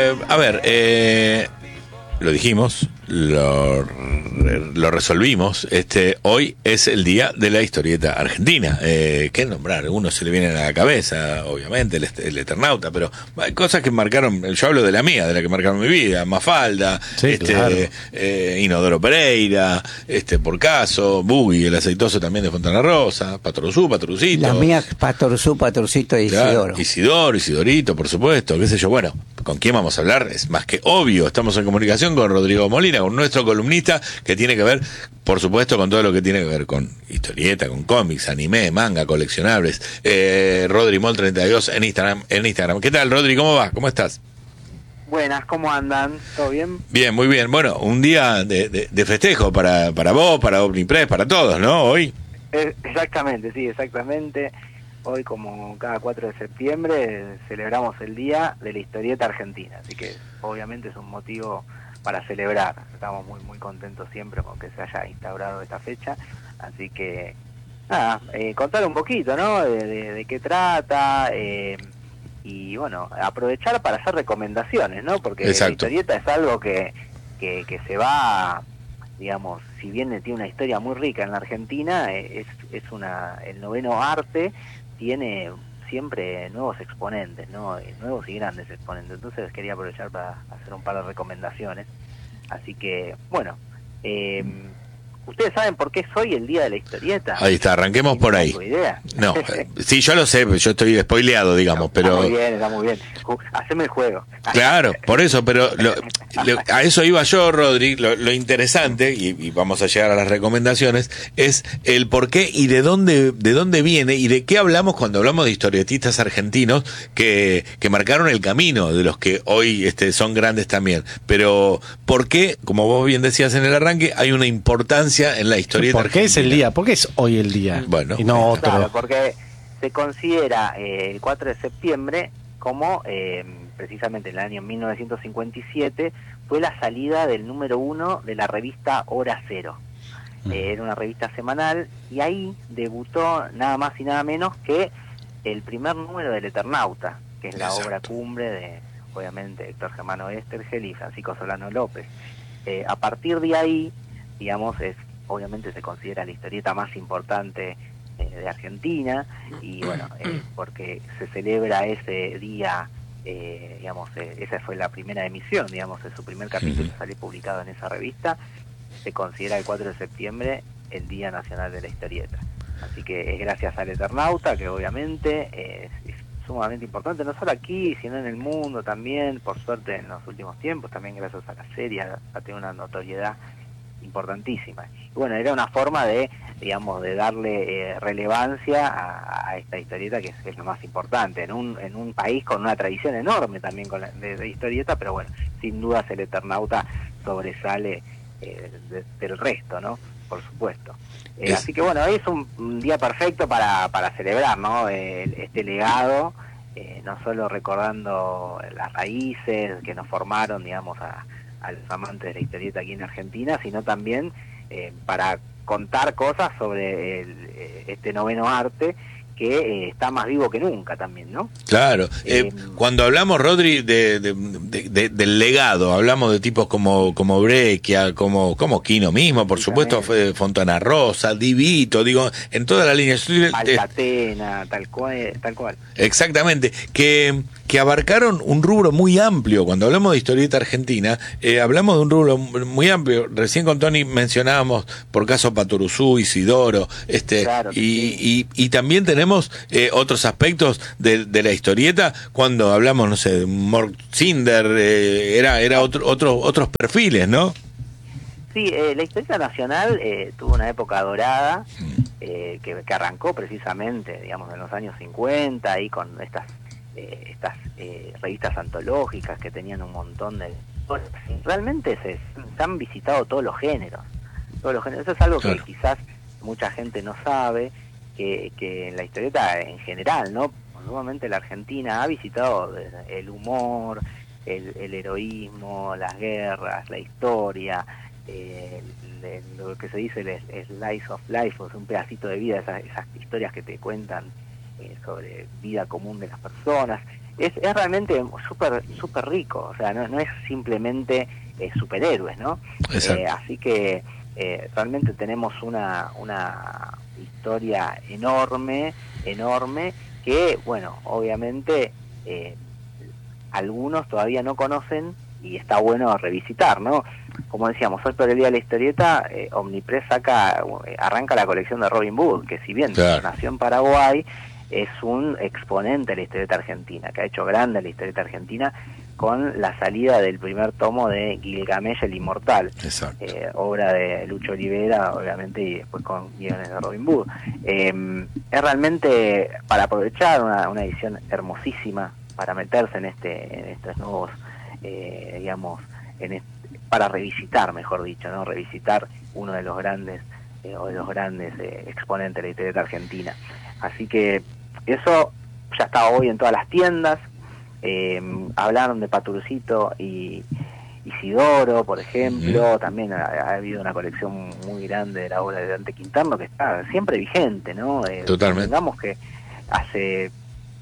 A ver, lo dijimos, lo resolvimos. Hoy es el día de la historieta argentina. ¿Qué nombrar? Uno se le viene a la cabeza, obviamente, el Eternauta, pero hay cosas que marcaron. Yo hablo de la mía, de la que marcaron mi vida. Mafalda, Sí, claro. Inodoro Pereira, Porcaso, Buggy, el aceitoso también de Fontana Rosa, Patoruzú, Patorucito. Las mías, Patoruzú, Patorcito y Claro, Isidoro. Isidorito, por supuesto, qué sé yo. Bueno, ¿con quién vamos a hablar? Es más que obvio. Estamos en comunicación con Rodrigo Molina, con nuestro columnista, que tiene que ver, por supuesto, con todo lo que tiene que ver con historieta, con cómics, anime, manga, coleccionables. RodriMol32 en Instagram. ¿Qué tal, Rodri? ¿Cómo va? ¿Cómo estás? Buenas, ¿cómo andan? ¿Todo bien? Bien, muy bien. Bueno, un día de festejo para vos, para Omnipress, para todos, ¿no? Hoy. Exactamente, sí, exactamente. Hoy, como cada 4 de septiembre, celebramos el Día de la Historieta Argentina. Así que, obviamente, es un motivo para celebrar. Estamos muy, muy contentos siempre con que se haya instaurado esta fecha. Así que, nada, contar un poquito, ¿no? De qué trata. Y, bueno, aprovechar para hacer recomendaciones, ¿no? Porque Exacto. la historieta es algo que se va... digamos, si bien tiene una historia muy rica en la Argentina, el noveno arte tiene siempre nuevos exponentes, ¿no? Nuevos y grandes exponentes. Entonces quería aprovechar para hacer un par de recomendaciones. Así que, bueno, ¿ustedes saben por qué es hoy el Día de la Historieta? Ahí está, arranquemos por ahí. ¿Tengo idea? No, sí, yo lo sé, yo estoy spoileado, digamos, No, pero... Está muy bien. Haceme el juego. Claro, por eso, pero a eso iba yo, Rodri. Lo interesante, y vamos a llegar a las recomendaciones, es el por qué y de dónde viene y de qué hablamos cuando hablamos de historietistas argentinos que marcaron el camino, de los que hoy son grandes también. Pero, ¿por qué, como vos bien decías en el arranque, hay una importancia en la historieta ¿Por qué argentina? es el día? ¿Por qué es hoy el día? Bueno, y no otro. Claro, porque se considera el 4 de septiembre como, precisamente en el año 1957, fue la salida del número 1 de la revista Hora Cero. Era una revista semanal, y ahí debutó nada más y nada menos que el primer número del Eternauta, que es la Exacto. obra cumbre de, obviamente, Héctor Germano Estergel y Francisco Solano López. A partir de ahí, digamos, obviamente se considera la historieta más importante de Argentina, y bueno, porque se celebra ese día, digamos, esa fue la primera emisión, digamos, de su primer capítulo salió publicado en esa revista. Se considera el 4 de septiembre el Día Nacional de la Historieta. Así que es gracias al Eternauta, que obviamente es sumamente importante, no solo aquí, sino en el mundo también, por suerte en los últimos tiempos, también gracias a la serie, ha tenido una notoriedad importantísima. Y bueno, era una forma de, digamos, de darle relevancia a esta historieta, que es lo más importante, en un país con una tradición enorme también de historieta, pero bueno, sin dudas el Eternauta sobresale del resto, ¿no? Por supuesto. Así que bueno, es un día perfecto para celebrar, ¿no? Este legado, no solo recordando las raíces que nos formaron, digamos, a los amantes de la historieta aquí en Argentina, sino también para contar cosas sobre este noveno arte que está más vivo que nunca también, ¿no? Claro. Cuando hablamos, Rodri, del legado, hablamos de tipos como Breccia, como Quino mismo, por supuesto, fue Fontana Rosa, Divito, digo, en toda la línea. Alcatena, tal cual. Exactamente, que abarcaron un rubro muy amplio. Cuando hablamos de historieta argentina, hablamos de un rubro muy amplio. Recién con Tony mencionábamos, por caso, Patoruzú, Isidoro, Claro, y también tenemos otros aspectos de la historieta. Cuando hablamos, no sé, de Mort Cinder, era otros perfiles, ¿no? Sí, la historieta nacional tuvo una época dorada que arrancó precisamente, digamos, en los años 50, ahí con estas revistas antológicas que tenían un montón de... Realmente se han visitado todos los géneros. Eso es algo que quizás mucha gente no sabe, que en la historieta en general, ¿no? Nuevamente la Argentina ha visitado el humor, el heroísmo, las guerras, la historia, lo que se dice el slice of life, o sea, un pedacito de vida, esas historias que te cuentan sobre vida común de las personas. es realmente súper rico, o sea, no es simplemente superhéroes, ¿no? Así que realmente tenemos una historia enorme, que, bueno, obviamente algunos todavía no conocen y está bueno revisitar, ¿no? Como decíamos, hoy por el Día de la Historieta, Omnipress arranca la colección de Robin Hood, que si bien nació en Paraguay, es un exponente de la historieta argentina, que ha hecho grande la historieta argentina con la salida del primer tomo de Gilgamesh el Inmortal, obra de Lucho Olivera, obviamente, y después con guiones de Robin Hood. Es realmente para aprovechar una edición hermosísima, para meterse en estos nuevos, para revisitar, mejor dicho, ¿no? Revisitar uno de los grandes exponentes de la historieta argentina. Así que eso ya está hoy en todas las tiendas. Hablaron de Paturcito y Isidoro, por ejemplo. También ha habido una colección muy grande de la obra de Dante Quinterno que está siempre vigente, ¿no? Totalmente. Digamos que hace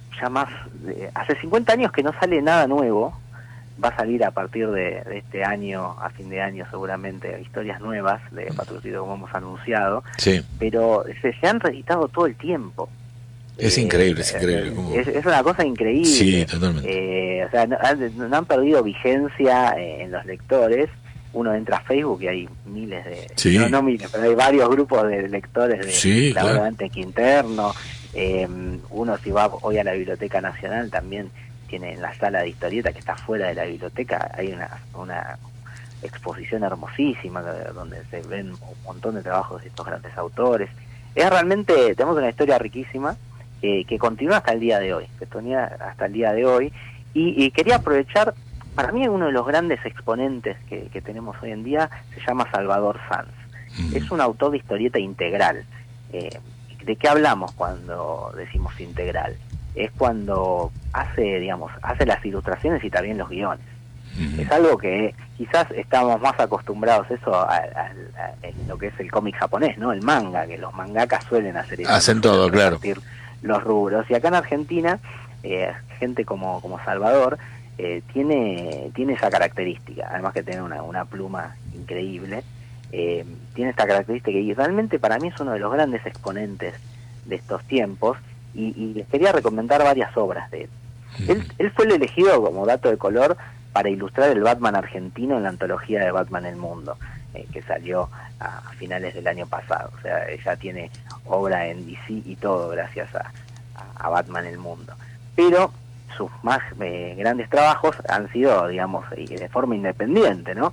50 años que no sale nada nuevo. Va a salir a partir de este año, a fin de año seguramente, historias nuevas de Paturcito, como hemos anunciado. Sí. Pero se han reeditado todo el tiempo. Es increíble, es increíble. Es una cosa increíble. Sí, totalmente. O sea, no han perdido vigencia en los lectores. Uno entra a Facebook y hay miles de... Sí. No miles, pero hay varios grupos de lectores de la obra de Dante Quinterno. Uno, si va hoy a la Biblioteca Nacional, también tiene en la sala de historieta, que está fuera de la biblioteca, hay una exposición hermosísima donde se ven un montón de trabajos de estos grandes autores. Tenemos una historia riquísima que continúa hasta el día de hoy, y quería aprovechar, para mí uno de los grandes exponentes que tenemos hoy en día se llama Salvador Sanz. Es un autor de historieta integral. ¿De qué hablamos cuando decimos integral? Es cuando hace las ilustraciones y también los guiones. Es algo que quizás estamos más acostumbrados en lo que es el cómic japonés, ¿no? El manga, que los mangakas suelen hacer eso. Hacen todo, claro. Los rubros. Y acá en Argentina, gente como Salvador tiene esa característica, además que tiene una pluma increíble, tiene esta característica y realmente para mí es uno de los grandes exponentes de estos tiempos, y les quería recomendar varias obras de él. Él fue el elegido, como dato de color, para ilustrar el Batman argentino en la antología de Batman El Mundo, que salió a finales del año pasado. O sea, ella tiene obra en DC y todo gracias a Batman El Mundo. Pero sus más grandes trabajos han sido, de forma independiente, ¿no?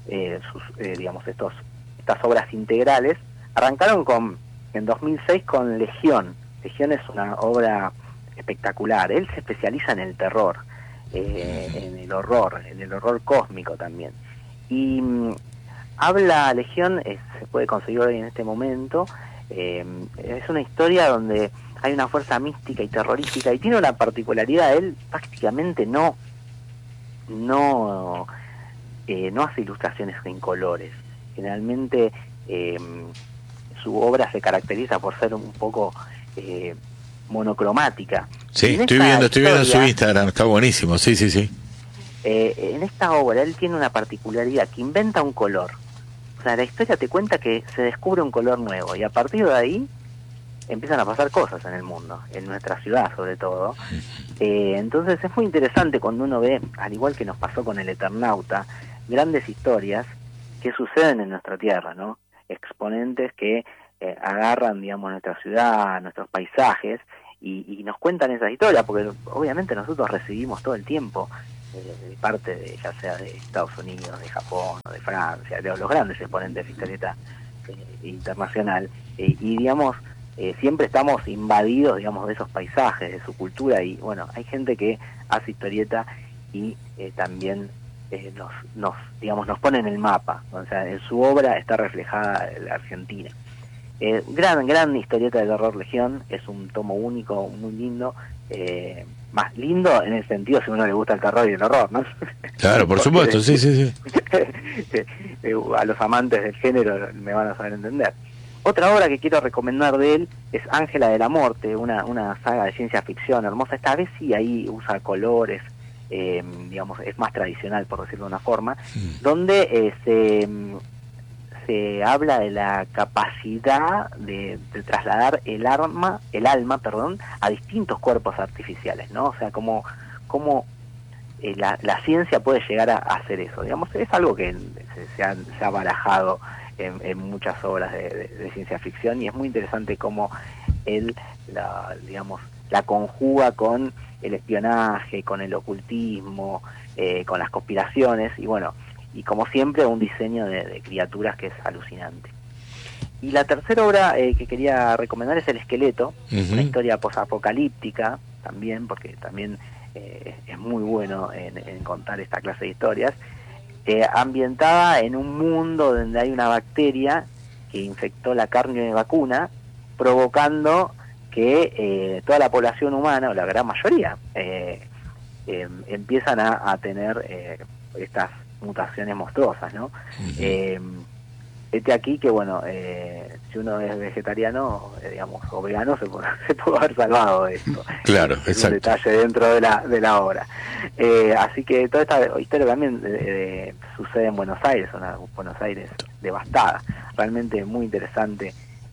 Estas obras integrales arrancaron en 2006 con Legión. Legión es una obra espectacular. Él se especializa en el terror, en el horror cósmico también. Y habla Legión, se puede conseguir hoy en este momento. Es una historia donde hay una fuerza mística y terrorífica, y tiene una particularidad: él prácticamente no hace ilustraciones en colores. Generalmente su obra se caracteriza por ser un poco monocromática. Sí, estoy viendo su Instagram, está buenísimo, sí. En esta obra él tiene una particularidad, que inventa un color. O sea, la historia te cuenta que se descubre un color nuevo, y a partir de ahí empiezan a pasar cosas en el mundo, en nuestra ciudad sobre todo. Entonces es muy interesante cuando uno ve, al igual que nos pasó con El Eternauta, grandes historias que suceden en nuestra tierra, ¿no? Exponentes que agarran, nuestra ciudad, nuestros paisajes, y nos cuentan esas historias, porque obviamente nosotros recibimos todo el tiempo de parte de, ya sea de Estados Unidos, de Japón, o de Francia, de los grandes exponentes de historieta internacional, siempre estamos invadidos, de esos paisajes, de su cultura, y bueno, hay gente que hace historieta y también nos pone en el mapa. O sea, en su obra está reflejada la Argentina. Gran historieta de terror Legión, es un tomo único, muy lindo, más lindo en el sentido si a uno le gusta el terror y el horror, ¿no? Claro, por supuesto, sí. A los amantes del género me van a saber entender. Otra obra que quiero recomendar de él es Ángela de la Muerte, una saga de ciencia ficción hermosa. Esta vez sí ahí usa colores, digamos, es más tradicional, por decirlo de una forma, donde se habla de la capacidad de trasladar el alma, a distintos cuerpos artificiales, ¿no? O sea, cómo la ciencia puede llegar a hacer eso. Digamos, es algo que se ha barajado en muchas obras de ciencia ficción, y es muy interesante cómo él la conjuga con el espionaje, con el ocultismo, con las conspiraciones, y bueno, y como siempre un diseño de criaturas que es alucinante. Y la tercera obra que quería recomendar es El Esqueleto, una historia posapocalíptica también, porque también es muy bueno en contar esta clase de historias, ambientada en un mundo donde hay una bacteria que infectó la carne vacuna, provocando que toda la población humana, o la gran mayoría, empiezan a tener estas mutaciones monstruosas, ¿no? Aquí que, bueno, si uno es vegetariano, digamos, o vegano, se puede haber salvado de esto. Claro, es exacto. un detalle dentro de la obra. Así que toda esta historia también sucede en Buenos Aires, una Buenos Aires devastada. Realmente muy interesante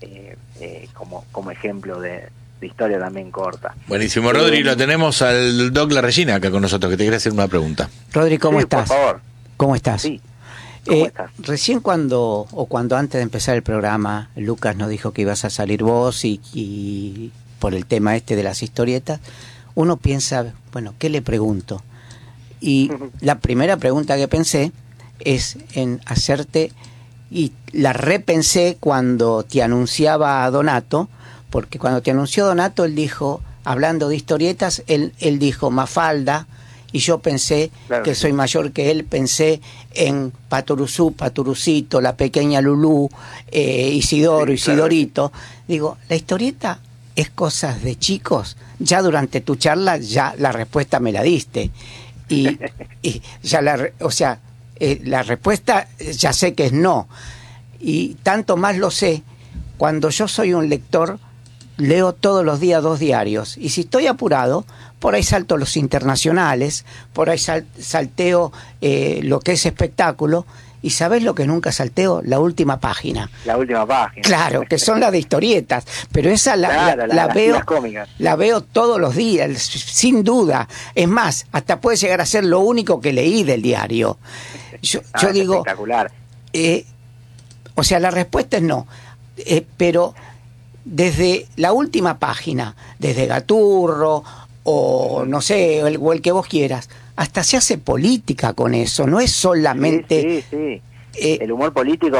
como ejemplo de historia también corta. Buenísimo, Rodri, lo tenemos al Doc La Regina acá con nosotros, que te quiere hacer una pregunta. Rodri, ¿cómo Sí, estás? por favor. ¿Cómo estás? Sí. ¿Cómo estás? Recién cuando antes de empezar el programa, Lucas nos dijo que ibas a salir vos y por el tema este de las historietas, uno piensa, bueno, ¿qué le pregunto? Y la primera pregunta que pensé es en hacerte, y la repensé cuando te anunciaba a Donato, porque cuando te anunció Donato, él dijo, hablando de historietas, él dijo Mafalda, y yo pensé, claro, que soy mayor que él, pensé en Patoruzú, Paturucito, la pequeña Lulú, Isidoro, sí, Isidorito. Claro. Digo, la historieta es cosas de chicos. Ya durante tu charla ya la respuesta me la diste. Y ya la respuesta ya sé que es no. Y tanto más lo sé, cuando yo soy un lector, leo todos los días 2 diarios, y si estoy apurado, por ahí salto los internacionales, por ahí salteo lo que es espectáculo, y ¿sabés lo que nunca salteo? La última página. La última página. Claro, que son las de historietas, pero esa la veo todos los días, sin duda. Es más, hasta puede llegar a ser lo único que leí del diario. Yo digo, espectacular. O sea, la respuesta es no, pero desde la última página, desde Gaturro, o no sé, o el que vos quieras, hasta se hace política con eso, no es solamente... Sí. El humor político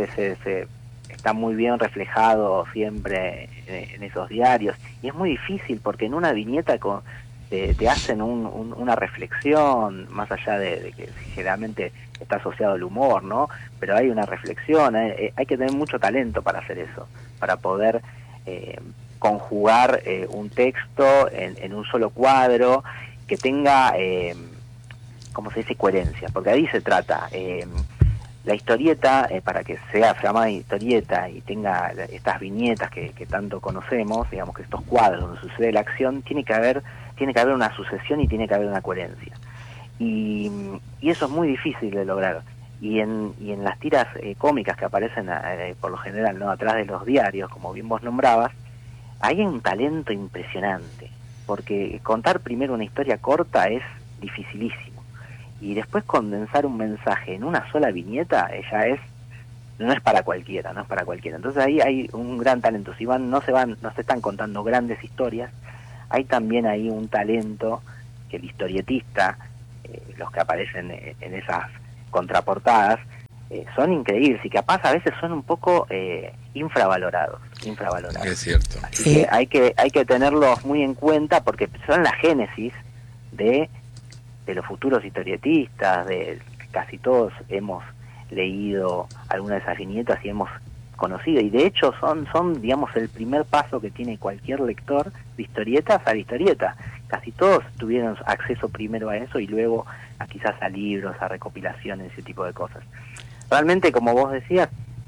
está muy bien reflejado siempre en esos diarios, y es muy difícil porque en una viñeta te hacen una reflexión, más allá de que generalmente está asociado al humor, ¿no? Pero hay una reflexión, hay que tener mucho talento para hacer eso, para poder conjugar un texto en un solo cuadro, que tenga, ¿cómo se dice?, coherencia, porque ahí se trata. La historieta, para que sea llamada historieta y tenga estas viñetas que tanto conocemos, digamos, que estos cuadros donde sucede la acción, tiene que haber una sucesión y tiene que haber una coherencia. Y eso es muy difícil de lograr. Y en las tiras cómicas que aparecen por lo general, ¿no?, atrás de los diarios, como bien vos nombrabas, hay un talento impresionante, porque contar primero una historia corta es dificilísimo, y después condensar un mensaje en una sola viñeta no es para cualquiera. Entonces ahí hay un gran talento. Si no se están contando grandes historias, hay también ahí un talento que el historietista, los que aparecen en esas contraportadas, son increíbles, y capaz a veces son un poco infravalorados. Es cierto. Así que hay que tenerlos muy en cuenta, porque son la génesis de los futuros historietistas. Casi todos hemos leído alguna de esas viñetas y hemos conocido, y de hecho son digamos el primer paso que tiene cualquier lector de historietas a la historieta. Casi todos tuvieron acceso primero a eso y luego quizás a libros, a recopilaciones, ese tipo de cosas. Realmente, como vos decías,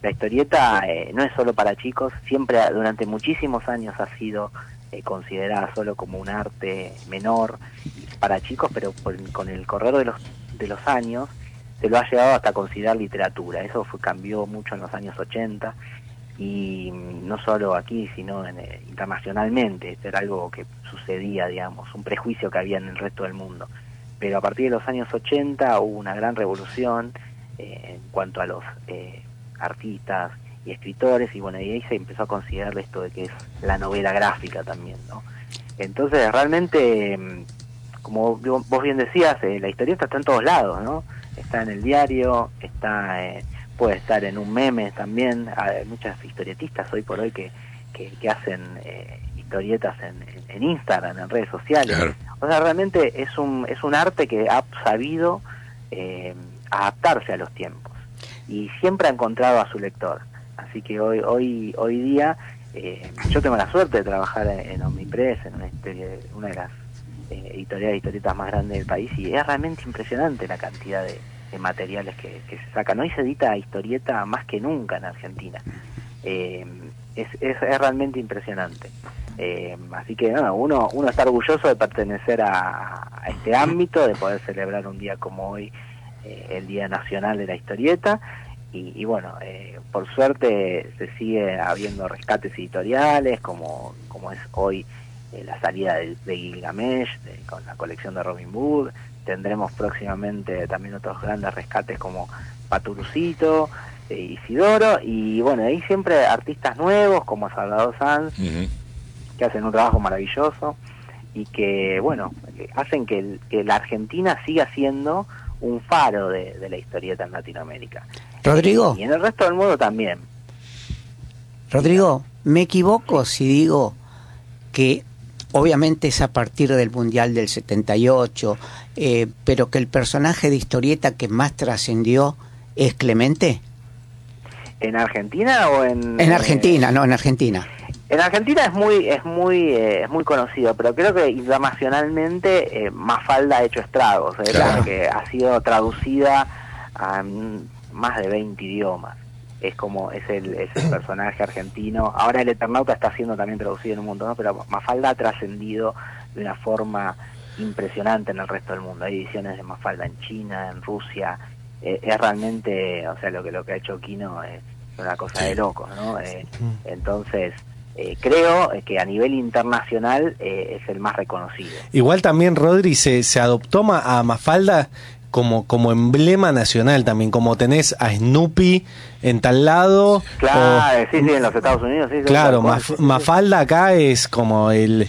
la historieta no es solo para chicos, siempre durante muchísimos años ha sido considerada solo como un arte menor para chicos, pero con el correr de los años se lo ha llegado hasta considerar literatura. Eso cambió mucho en los años 80 y no solo aquí, sino internacionalmente. Esto era algo que sucedía, digamos, un prejuicio que había en el resto del mundo. Pero a partir de los años 80 hubo una gran revolución en cuanto a los artistas y escritores, y bueno, y ahí se empezó a considerar esto de que es la novela gráfica también, ¿no? Entonces realmente, como vos bien decías, la historieta está en todos lados, ¿no? Está en el diario, puede estar en un meme también. Hay muchas historietistas hoy por hoy que hacen historietas en Instagram, en redes sociales. Claro. O sea, realmente es un arte que ha sabido adaptarse a los tiempos y siempre ha encontrado a su lector. Así que hoy día yo tengo la suerte de trabajar en Omnipress, en una de las historietas más grandes del país, y es realmente impresionante la cantidad de materiales que se sacan. Hoy se edita historieta más que nunca en Argentina. Es realmente impresionante. Así que uno está orgulloso de pertenecer a este ámbito, de poder celebrar un día como hoy, el Día Nacional de la Historieta. Y bueno, por suerte se sigue habiendo rescates editoriales, como es hoy la salida de Gilgamesh, con la colección de Robin Hood. Tendremos próximamente también otros grandes rescates como Paturucito, Isidoro, y bueno, ahí siempre artistas nuevos como Salvador Sanz, que hacen un trabajo maravilloso y que, bueno, hacen que la Argentina siga siendo un faro de la historieta en Latinoamérica. Rodrigo. Y en el resto del mundo también. Rodrigo, ¿me equivoco si digo que obviamente es a partir del Mundial del 78, pero que el personaje de historieta que más trascendió es Clemente? ¿En Argentina o en...? En Argentina, no, en Argentina. En Argentina es muy conocido, pero creo que internacionalmente Mafalda ha hecho estragos, Claro. que ha sido traducida a más de 20 idiomas. Es el personaje argentino. Ahora el Eternauta está siendo también traducido en un montón, ¿no? Pero Mafalda ha trascendido de una forma impresionante en el resto del mundo. Hay ediciones de Mafalda en China, en Rusia. Es realmente, o sea, lo que ha hecho Quino es una cosa de locos, ¿no? Entonces, creo que a nivel internacional es el más reconocido. Igual también, Rodri, se adoptó a Mafalda como emblema nacional también, como tenés a Snoopy en tal lado. Claro, sí, en los Estados Unidos, sí. Claro, sí. Mafalda acá es como el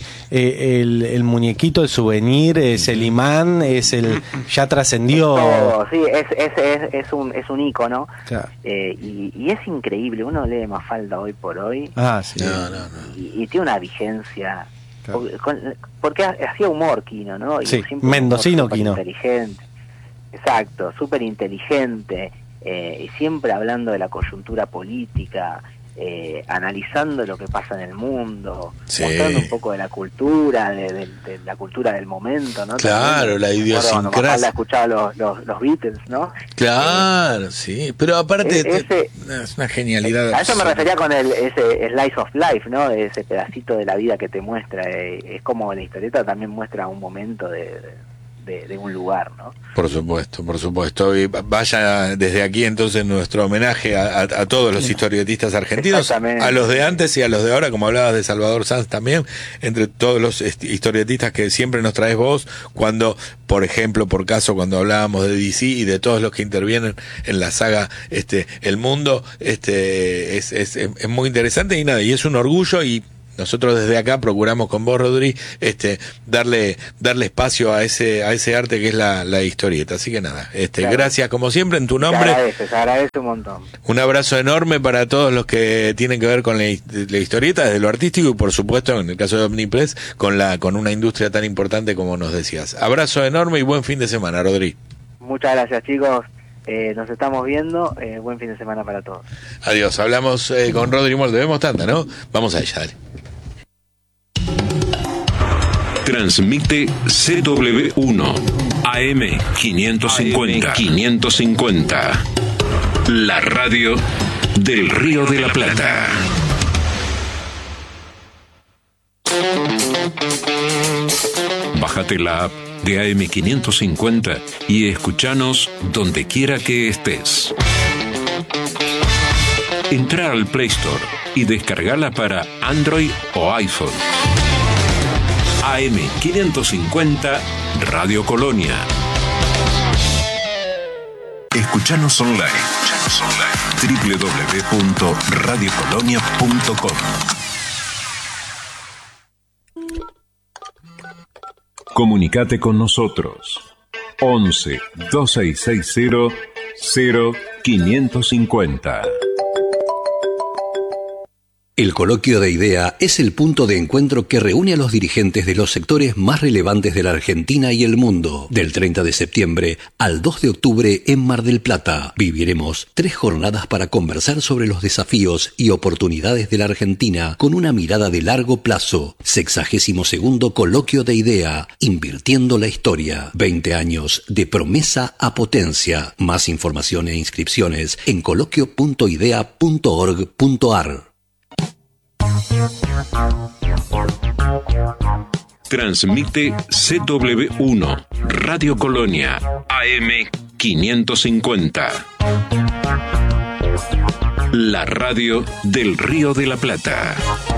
muñequito, el souvenir, es el imán, ya trascendió. Todo, sí, es un ícono. Claro. Y es increíble, uno lee Mafalda hoy por hoy. Sí. No. Y tiene una vigencia. Claro. Porque hacía humor Quino, ¿no? Y Sí, siempre mendocino súper Quino. Inteligente. Exacto, súper inteligente, y siempre hablando de la coyuntura política, analizando lo que pasa en el mundo, Sí. mostrando un poco de la cultura, de la cultura del momento, ¿no? Claro, También, la idiosincrasia. Cuando Mafalda escuchaba los Beatles, ¿no? Claro, sí, pero aparte Ese- es una genialidad. A eso me refería con ese slice of life, ¿no? Ese pedacito de la vida que te muestra. Es como la historieta también muestra un momento de un lugar, ¿no? Por supuesto. Y vaya desde aquí entonces nuestro homenaje a todos los historietistas argentinos, Exactamente. a los de antes y a los de ahora, como hablabas de Salvador Sanz también, entre todos los historietistas que siempre nos traes vos, cuando, por ejemplo, cuando hablábamos de DC y de todos los que intervienen en la saga El Mundo, es muy interesante y nada, y es un orgullo, y nosotros desde acá procuramos con vos, Rodri, darle espacio a ese arte que es la historieta. Así que nada, Claro. gracias como siempre en tu Se nombre. agradece un montón. Un abrazo enorme para todos los que tienen que ver con la historieta, desde lo artístico y por supuesto, en el caso de Omnipress, con una industria tan importante como nos decías. Abrazo enorme y buen fin de semana, Rodri. Muchas gracias, chicos. Nos estamos viendo. Buen fin de semana para todos. Adiós. Hablamos con Rodri Molde. Vemos tanta, ¿no? Vamos a ella, dale. Transmite CW1 AM 550. La radio del Río de la Plata. Bájate la app de AM550 y escuchanos donde quiera que estés. Entra al Play Store y descargala para Android o iPhone. AM550 Radio Colonia. Escuchanos online. www.radiocolonia.com. Comunicate con nosotros. 11 2660 0550. El Coloquio de Idea es el punto de encuentro que reúne a los dirigentes de los sectores más relevantes de la Argentina y el mundo. Del 30 de septiembre al 2 de octubre en Mar del Plata, viviremos 3 jornadas para conversar sobre los desafíos y oportunidades de la Argentina con una mirada de largo plazo. 62º Coloquio de Idea, invirtiendo la historia. 20 años de promesa a potencia. Más información e inscripciones en coloquio.idea.org.ar. Transmite CW1 Radio Colonia AM550. La radio del Río de la Plata.